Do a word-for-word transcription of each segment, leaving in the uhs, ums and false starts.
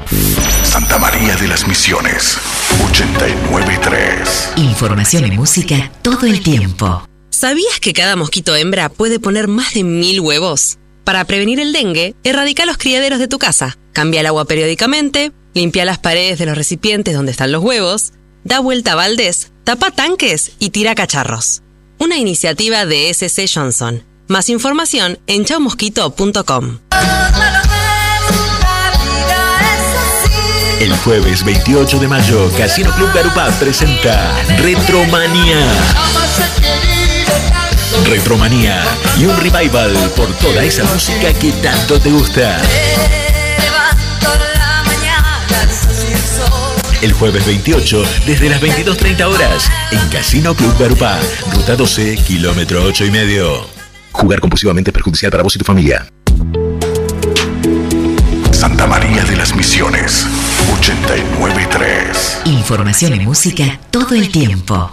Santa María de las Misiones, ochenta y nueve punto tres. Información y música todo el tiempo. ¿Sabías que cada mosquito hembra puede poner más de mil huevos? Para prevenir el dengue, erradica los criaderos de tu casa. Cambia el agua periódicamente, limpia las paredes de los recipientes donde están los huevos, da vuelta a baldes, tapa tanques y tira cacharros. Una iniciativa de S C Johnson. Más información en chau mosquito punto com. El jueves veintiocho de mayo, Casino Club Garupá presenta Retromanía. Retromanía y un revival por toda esa música que tanto te gusta. El jueves veintiocho, desde las veintidós treinta horas, en Casino Club Garupá, Ruta doce, kilómetro ocho y medio. Jugar compulsivamente es perjudicial para vos y tu familia. Santa María de las Misiones, ochenta y nueve punto tres. Información y música todo el tiempo.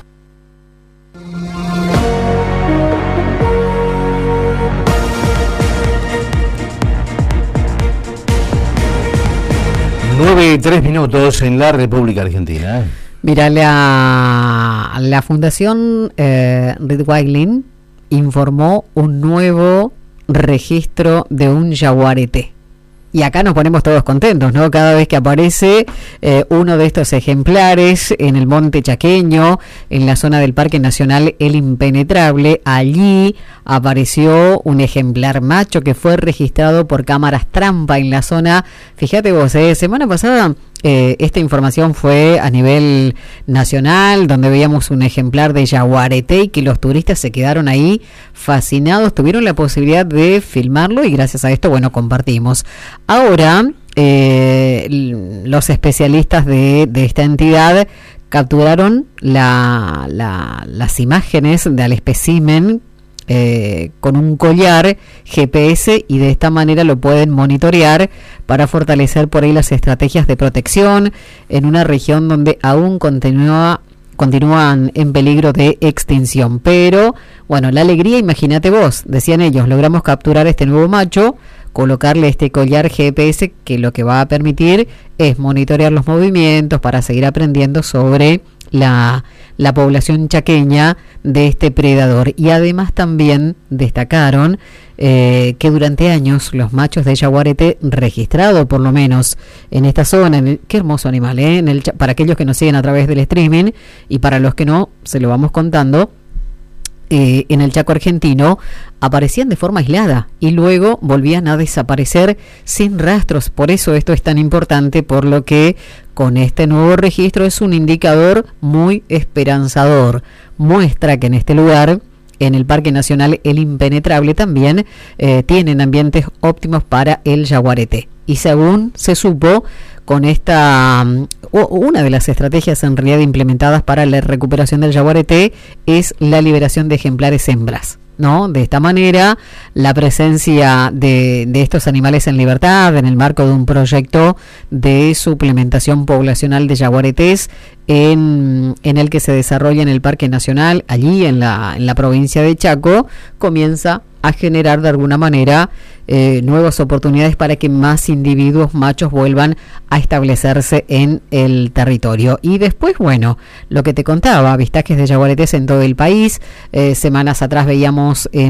nueve y tres minutos en la República Argentina. Mira, la, la Fundación eh, Ritwailin informó un nuevo registro de un yaguareté. Y acá nos ponemos todos contentos, ¿no? Cada vez que aparece eh, uno de estos ejemplares en el Monte Chaqueño, en la zona del Parque Nacional El Impenetrable, allí apareció un ejemplar macho que fue registrado por cámaras trampa en la zona. Fíjate vos, eh, semana pasada eh, esta información fue a nivel nacional, donde veíamos un ejemplar de yaguareté y que los turistas se quedaron ahí fascinados, tuvieron la posibilidad de filmarlo y gracias a esto, bueno, compartimos. Ahora, eh, los especialistas de, de esta entidad capturaron la, la, las imágenes del espécimen eh, con un collar G P S y de esta manera lo pueden monitorear para fortalecer por ahí las estrategias de protección en una región donde aún continúa continúan en peligro de extinción. Pero, bueno, la alegría, imagínate vos, decían ellos, logramos capturar este nuevo macho, colocarle este collar G P S que lo que va a permitir es monitorear los movimientos para seguir aprendiendo sobre la, la población chaqueña de este predador. Y además también destacaron eh, que durante años los machos de yaguareté registrados por lo menos en esta zona, en el, qué hermoso animal, ¿eh? En el, para aquellos que nos siguen a través del streaming y para los que no, se lo vamos contando. Eh, en el Chaco argentino aparecían de forma aislada y luego volvían a desaparecer sin rastros. Por eso esto es tan importante, por lo que con este nuevo registro es un indicador muy esperanzador. Muestra que en este lugar, en el Parque Nacional El Impenetrable, también eh, tienen ambientes óptimos para el yaguareté. Y según se supo, con esta, una de las estrategias en realidad implementadas para la recuperación del yaguareté es la liberación de ejemplares hembras, ¿no? De esta manera, la presencia de, de estos animales en libertad en el marco de un proyecto de suplementación poblacional de yaguaretés en, en el que se desarrolla en el Parque Nacional, allí en la, en la provincia de Chaco, comienza a generar de alguna manera eh, nuevas oportunidades para que más individuos machos vuelvan a establecerse en el territorio. Y después, bueno, lo que te contaba, avistajes de yaguaretés en todo el país. Eh, semanas atrás veíamos eh,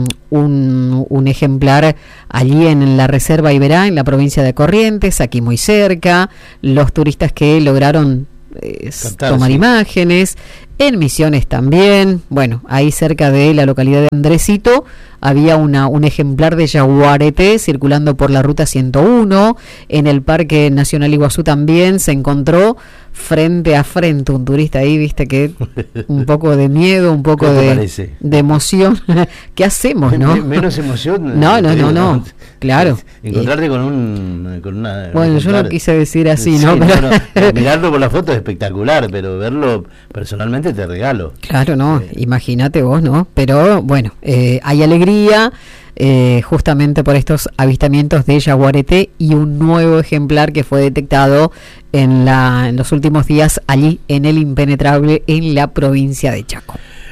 un, un ejemplar allí en la Reserva Iberá, en la provincia de Corrientes, aquí muy cerca. Los turistas que lograron eh, Cantar, tomar sí. imágenes. En Misiones también, bueno, ahí cerca de la localidad de Andresito había una, un ejemplar de yaguareté circulando por la ruta ciento uno. En el Parque Nacional Iguazú también se encontró frente a frente un turista ahí, viste que un poco de miedo, un poco de, de emoción. ¿Qué hacemos, no? Menos emoción. No, no, no, no, claro. Encontrarte con un... Con una, bueno, yo no quise decir así, sí, ¿no? Pero... no, no mirarlo por la foto es espectacular, pero verlo personalmente te regalo. Claro, no, eh. imagínate vos, ¿no? Pero bueno, eh, hay alegría eh, justamente por estos avistamientos de yaguareté y un nuevo ejemplar que fue detectado en, la, en los últimos días allí en el Impenetrable en la provincia de Chaco.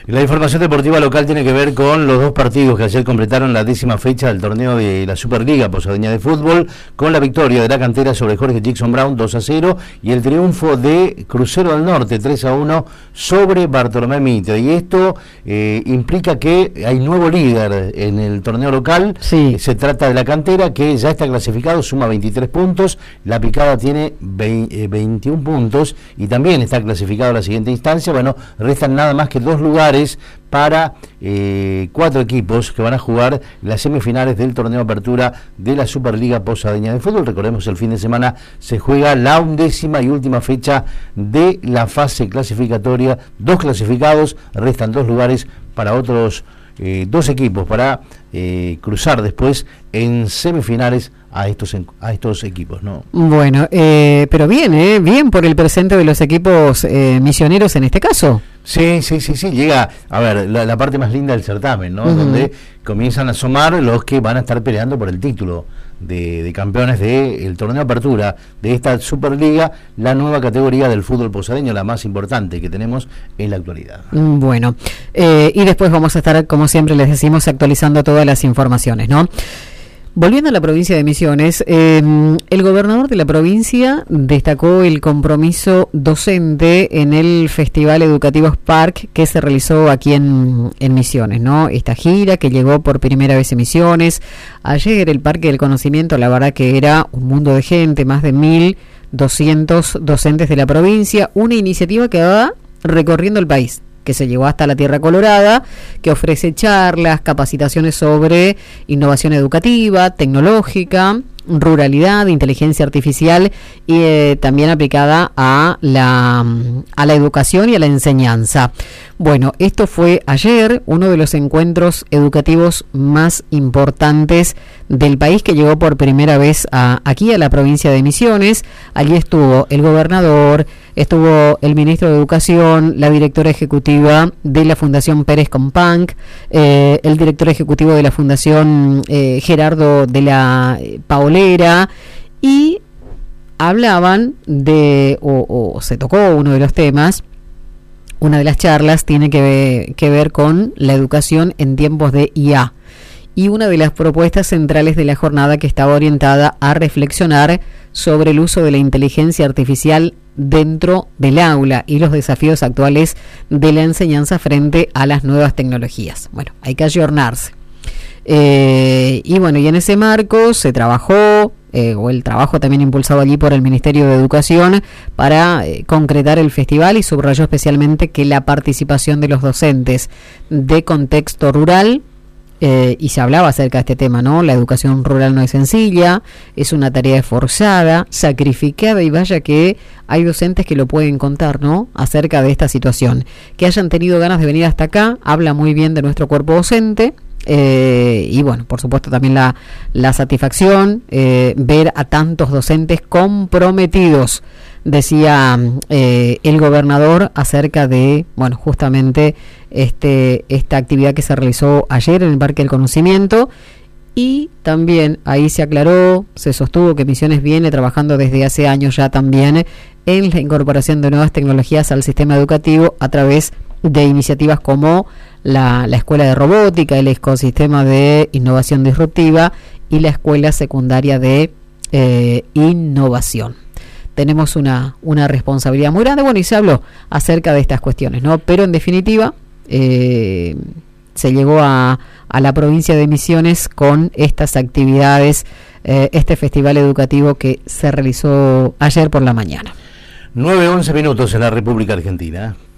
La información deportiva local tiene que ver con los dos partidos que ayer completaron la décima fecha del torneo de la Superliga Posadeña de Fútbol, con la victoria de la cantera sobre Jorge Jackson Brown dos a cero y el triunfo de Crucero del Norte tres a uno sobre Bartolomé Mitre. Y esto eh, implica que hay nuevo líder en el torneo local. Sí. Se trata de la cantera, que ya está clasificado, suma veintitrés puntos. La Picada tiene veintiún puntos y también está clasificado a la siguiente instancia. Bueno, restan nada más que dos lugares para eh, cuatro equipos que van a jugar las semifinales del torneo apertura de la Superliga Posadeña de Fútbol. Recordemos, el fin de semana se juega la undécima y última fecha de la fase clasificatoria. Dos clasificados, restan dos lugares para otros eh, dos equipos para eh, cruzar después en semifinales a estos a estos equipos, ¿no? Bueno, eh, pero bien, ¿eh? Bien por el presente de los equipos eh, misioneros en este caso. Sí, sí, sí, sí, llega, a ver, la, la parte más linda del certamen, ¿no? Uh-huh. Donde comienzan a asomar los que van a estar peleando por el título de, de campeones del torneo apertura de esta Superliga, la nueva categoría del fútbol posadeño, la más importante que tenemos en la actualidad. Bueno, eh, y después vamos a estar, como siempre les decimos, actualizando todas las informaciones, ¿no? Volviendo a la provincia de Misiones, eh, el gobernador de la provincia destacó el compromiso docente en el Festival Educativo Spark que se realizó aquí en, en Misiones, ¿no? Esta gira que llegó por primera vez en Misiones. Ayer el Parque del Conocimiento, la verdad que era un mundo de gente, más de mil doscientos docentes de la provincia, una iniciativa que va recorriendo el país, que se llevó hasta la Tierra Colorada, que ofrece charlas, capacitaciones sobre innovación educativa, tecnológica, ruralidad, inteligencia artificial y eh, también aplicada a la, a la educación y a la enseñanza. Bueno, esto fue ayer uno de los encuentros educativos más importantes del país, que llegó por primera vez a, aquí a la provincia de Misiones. Allí estuvo el gobernador, estuvo el ministro de Educación, la directora ejecutiva de la Fundación Pérez Companc, eh, el director ejecutivo de la Fundación eh, Gerardo de la eh, Paolera, y hablaban de, o, o se tocó uno de los temas. Una de las charlas tiene que ver, que ver con la educación en tiempos de I A, y una de las propuestas centrales de la jornada, que estaba orientada a reflexionar sobre el uso de la inteligencia artificial dentro del aula y los desafíos actuales de la enseñanza frente a las nuevas tecnologías. Bueno, hay que ayornarse. Eh, y bueno, y en ese marco se trabajó, eh, o el trabajo también impulsado allí por el Ministerio de Educación, para eh, concretar el festival, y subrayó especialmente que la participación de los docentes de contexto rural, eh, y se hablaba acerca de este tema, ¿no? La educación rural no es sencilla, es una tarea esforzada, sacrificada, y vaya que hay docentes que lo pueden contar, ¿no? Acerca de esta situación. Que hayan tenido ganas de venir hasta acá, habla muy bien de nuestro cuerpo docente. Eh, y bueno, por supuesto también la, la satisfacción, eh, ver a tantos docentes comprometidos, decía eh, el gobernador acerca de, bueno, justamente este esta actividad que se realizó ayer en el Parque del Conocimiento. Y también ahí se aclaró, se sostuvo que Misiones viene trabajando desde hace años ya también en la incorporación de nuevas tecnologías al sistema educativo a través de iniciativas como la, la Escuela de Robótica, el Ecosistema de Innovación Disruptiva y la Escuela Secundaria de eh, Innovación. Tenemos una, una responsabilidad muy grande, bueno, y se habló acerca de estas cuestiones, ¿no? Pero en definitiva, eh, se llegó a, a la provincia de Misiones con estas actividades, eh, este festival educativo que se realizó ayer por la mañana. nueve once minutos en la República Argentina.